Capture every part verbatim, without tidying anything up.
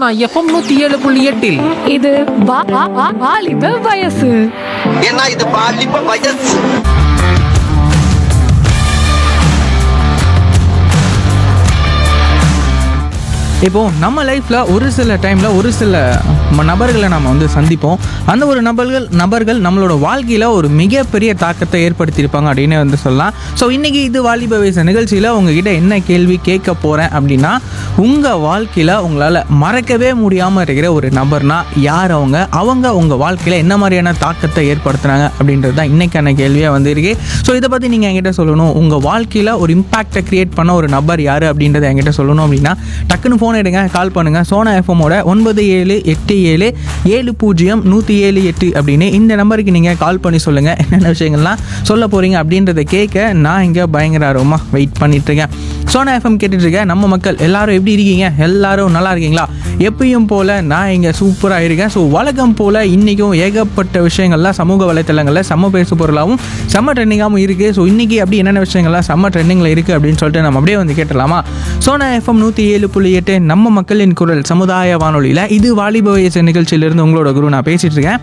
Sona FM நூத்தி ஏழு புள்ளி எட்டில் இது வா- வா- வா- வாலிப வயசு. ஏன்னா இது பாலிப்ப வயசு. இப்போது நம்ம லைஃப்பில் ஒரு சில டைமில் ஒரு சில ம- நபர்களை நம்ம வந்து சந்திப்போம். அந்த ஒரு நபர்கள் நபர்கள் நம்மளோட வாழ்க்கையில் ஒரு மிகப்பெரிய தாக்கத்தை ஏற்படுத்தியிருப்பாங்க அப்படின்னு வந்து சொல்லலாம். ஸோ இன்றைக்கி இது வாலிப வயசு நிகழ்ச்சியில் உங்ககிட்ட என்ன கேள்வி கேட்க போகிறேன் அப்படின்னா, உங்கள் வாழ்க்கையில் உங்களால் மறக்கவே முடியாமல் இருக்கிற ஒரு நபர்னா யார் அவங்க அவங்க உங்கள் வாழ்க்கையில் என்ன மாதிரியான தாக்கத்தை ஏற்படுத்துனாங்க அப்படின்றது தான் இன்றைக்கான கேள்வியாக வந்து இருக்கு. ஸோ இதை பற்றி நீங்கள் என்கிட்ட சொல்லணும், உங்கள் வாழ்க்கையில் ஒரு இம்பாக்டை க்ரியேட் பண்ண ஒரு நபர் யார் அப்படின்றத என்கிட்ட சொல்லணும் அப்படின்னா டக்குன்னு ஃபோன் எடுங்க, கால் பண்ணுங்கள். சோனா எஃப்எம்மோட ஒன்பது ஏழு எட்டு ஏழு ஏழு பூஜ்ஜியம் நூற்றி ஏழு எட்டு அப்படின்னு இந்த நம்பருக்கு நீங்கள் கால் பண்ணி சொல்லுங்கள் என்னென்ன விஷயங்கள்லாம் சொல்ல போகிறீங்க அப்படின்றத கேட்க நான் இங்கே பயங்கர ஆர்வமாக வெயிட் பண்ணிட்டுருக்கேன். சோனா எஃப்எம் கேட்டுட்ருக்கேன். நம்ம மக்கள் எல்லாரும் எப்படி இருக்கீங்க? எல்லாரும் நல்லா இருக்கீங்களா? எப்பயும் போல் நான் இங்கே சூப்பராக இருக்கேன். ஸோ வழக்கம் போல் இன்றைக்கும் ஏகப்பட்ட விஷயங்கள்லாம் சமூக வலைத்தளங்களில் செம்ம பேசு பொருளாகவும் செம்ம ட்ரெண்டிங்காகவும் இருக்குது. ஸோ இன்றைக்கி அப்படி என்னென்ன விஷயங்கள்லாம் செம்ம ட்ரெண்டிங்கில் இருக்குது அப்படின்னு சொல்லிட்டு நம்ம அப்படியே வந்து கேட்டலாமா? சோனா எஃப்எம் நூற்றி ஏழு புள்ளி எட்டு நம்ம மக்களின் குரல் சமுதாய வானொலியில் இது வாலிப வயசு நிகழ்ச்சியிலிருந்து உங்களோட குரு நான் பேசிகிட்டு இருக்கேன்.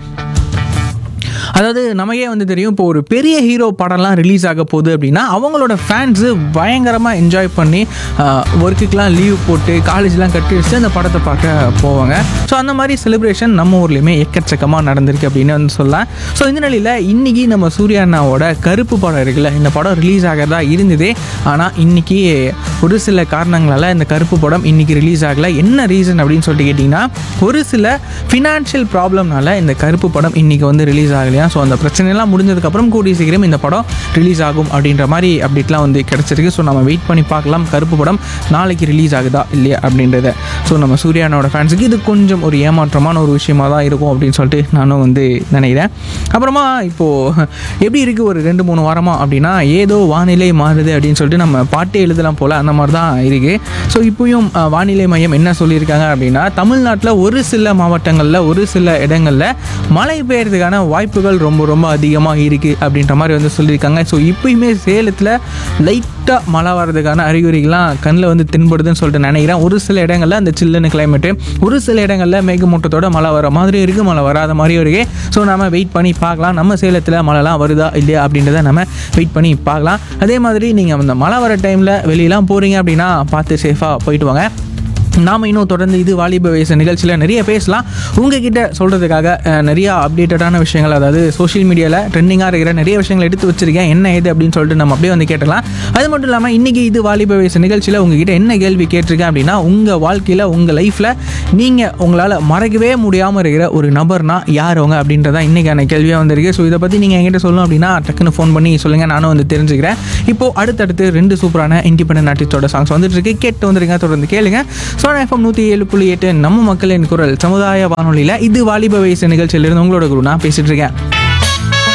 அதாவது நமக்கே வந்து தெரியும், இப்போ ஒரு பெரிய ஹீரோ படம்லாம் ரிலீஸ் ஆக போகுது அப்படின்னா அவங்களோட ஃபேன்ஸு பயங்கரமாக என்ஜாய் பண்ணி ஒர்க்குக்கெலாம் லீவ் போட்டு காலேஜ்லாம் கட்டி வச்சு அந்த படத்தை பார்க்க போவாங்க. ஸோ அந்த மாதிரி செலிப்ரேஷன் நம்ம ஊர்லேயுமே எக்கச்சக்கமாக நடந்திருக்கு அப்படின்னு வந்து சொல்லலாம். ஸோ இந்த நிலையில் இன்றைக்கி நம்ம சூர்யா அண்ணாவோட கருப்பு படம் இருக்குல்ல, இந்த படம் ரிலீஸ் ஆகிறதா இருந்தது. ஆனால் இன்றைக்கி ஒரு சில காரணங்களால் இந்த கருப்பு படம் இன்றைக்கி ரிலீஸ் ஆகலை. என்ன ரீசன் அப்படின்னு சொல்லிட்டு கேட்டிங்கன்னா, ஒரு சில ஃபினான்ஷியல் ப்ராப்ளம்னால இந்த கருப்பு படம் இன்றைக்கி வந்து ரிலீஸ் ஆகலையா. ஸோ அந்த பிரச்சனைலாம் முடிஞ்சதுக்கப்புறம் கூடிய சீக்கிரம் இந்த படம் ரிலீஸ் ஆகும் அப்படின்ற மாதிரி அப்டேட்லாம் வந்து கிடச்சிருக்கு. ஸோ நம்ம வெயிட் பண்ணி பார்க்கலாம் கருப்பு படம் நாளைக்கு ரிலீஸ் ஆகுதா இல்லையா அப்படின்றத. ஸோ நம்ம சூர்யானோட ஃபேன்ஸுக்கு இது கொஞ்சம் ஒரு ஏமாற்றமான ஒரு விஷயமாக தான் இருக்கும் அப்படின்னு சொல்லிட்டு நானும் வந்து நினைக்கிறேன். அப்புறமா இப்போது எப்படி இருக்குது ஒரு ரெண்டு மூணு வாரமாக அப்படின்னா, ஏதோ வானிலை மாறுது அப்படின்னு சொல்லிட்டு நம்ம பாட்டே எழுதலாம் போல் அந்த மாதிரி தான் இருக்குது. ஸோ இப்போயும் வானிலை மையம் என்ன சொல்லியிருக்காங்க அப்படின்னா, தமிழ்நாட்டில் ஒரு சில மாவட்டங்களில் ஒரு சில இடங்களில் மழை பெய்யறதுக்கான வாய்ப்புகள் ரொம்ப ரொம்ப அதிகமாக இருக்குது அப்படின்ற மாதிரி வந்து சொல்லியிருக்காங்க. ஸோ இப்போயுமே சேலத்தில் லைட்டாக மழை வர்றதுக்கான அறிகுறிகள்லாம் கண்ணில் வந்து தென்படுதுன்னு சொல்லிட்டு நினைக்கிறேன். ஒரு சில இடங்களில் அந்த சில்லுன்னு கிளைமேட்டு, ஒரு சில இடங்களில் மேகமூட்டத்தோட மழை வர மாதிரி இருக்குது, மழை வராத மாதிரியும் இருக்குது. ஸோ நம்ம வெயிட் பண்ணி பார்க்கலாம் நம்ம சேலத்தில் மழைலாம் வருதா இல்லையா அப்படின்றத நம்ம வெயிட் பண்ணி பார்க்கலாம். அதே மாதிரி நீங்கள் அந்த மழை வர டைமில் வெளியெல்லாம் போகிறீங்க அப்படின்னா பார்த்து சேஃபாக போயிட்டு வாங்க. நாம் இன்னும் தொடர்ந்து இது வாலிப வயசு நிகழ்ச்சியில் நிறைய பேசலாம். உங்ககிட்ட சொல்கிறதுக்காக நிறையா அப்டேட்டடான விஷயங்கள், அதாவது சோஷியல் மீடியாவில் ட்ரெண்டிங்காக இருக்கிற நிறைய விஷயங்கள் எடுத்து வச்சுருக்கேன். என்ன ஏது அப்படின்னு சொல்லிட்டு நம்ம அப்படியே வந்து கேட்டலாம். அது மட்டும் இல்லாமல் இன்றைக்கி இது வாலிப வயசு நிகழ்ச்சியில் உங்ககிட்ட என்ன கேள்வி கேட்டிருக்கேன் அப்படின்னா, உங்கள் வாழ்க்கையில் உங்கள் லைஃப்பில் நீங்கள் உங்களால் மறக்கவே முடியாமல் இருக்கிற ஒரு நபர்னா யார் அவங்க அப்படின்றதான் இன்றைக்கான கேள்வியாக வந்திருக்கு. ஸோ இதை பற்றி நீங்கள் என்கிட்ட சொல்லணும் அப்படின்னா டக்குன்னு ஃபோன் பண்ணி சொல்லுங்கள், நானும் வந்து தெரிஞ்சுக்கிறேன். இப்போது அடுத்தடுத்து ரெண்டு சூப்பரான இண்டிபெண்டன்ட் ஆர்டிஸ்டோட சாங்ஸ் வந்துட்டுருக்கு, கேட்டு வந்துருங்க, தொடர்ந்து கேளுங்க. சோனா எஃப்எம் நூற்றி ஏழு புள்ளி எட்டு நம்ம மக்களின் குரல் சமுதாய வானொலியில் இது வாலிப வயசு நிகழ்ச்சியிலிருந்து உங்களோட குரு நான் பேசிட்டு இருக்கேன்.